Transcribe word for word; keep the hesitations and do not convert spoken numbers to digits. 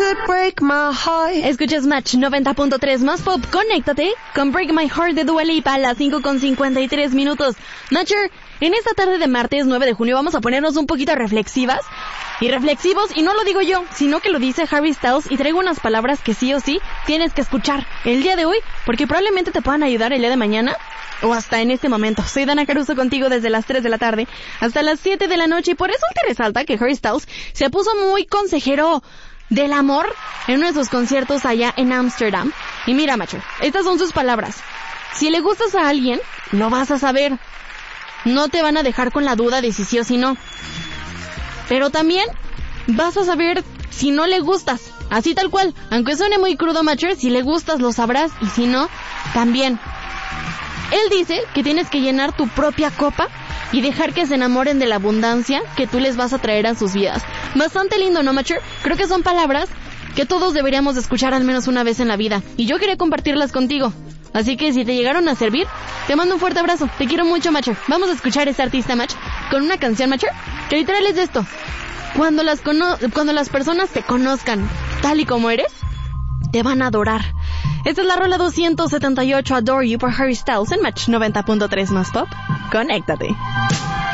could break my heart. Escuchas Match noventa punto tres más pop. Conéctate con Break My Heart de Dua Lipa a las cinco con cincuenta y tres minutos. Matcher, en esta tarde de martes nueve de junio vamos a ponernos un poquito reflexivas y reflexivos, y no lo digo yo, sino que lo dice Harry Styles, y traigo unas palabras que sí o sí tienes que escuchar el día de hoy, porque probablemente te puedan ayudar el día de mañana o hasta en este momento. Soy Dana Caruso contigo desde las tres de la tarde hasta las siete de la noche, y por eso te resalta que Harry Styles se puso muy consejero del amor en uno de sus conciertos allá en Ámsterdam. Y mira, macho, estas son sus palabras: si le gustas a alguien, lo vas a saber. No te van a dejar con la duda de si sí o si no. Pero también vas a saber si no le gustas. Así tal cual. Aunque suene muy crudo, macho, si le gustas lo sabrás, y si no, también. Él dice que tienes que llenar tu propia copa y dejar que se enamoren de la abundancia que tú les vas a traer a sus vidas. Bastante lindo, ¿no, macho? Creo que son palabras que todos deberíamos escuchar al menos una vez en la vida, y yo quería compartirlas contigo. Así que si te llegaron a servir, te mando un fuerte abrazo. Te quiero mucho, macho. Vamos a escuchar a este artista, macho, con una canción, macho, que literal es de esto: cuando las cono- cuando las personas te conozcan tal y como eres, te van a adorar. Esta es la rola doscientos setenta y ocho, Adore You, por Harry Styles en Match noventa punto tres más pop. Conéctate.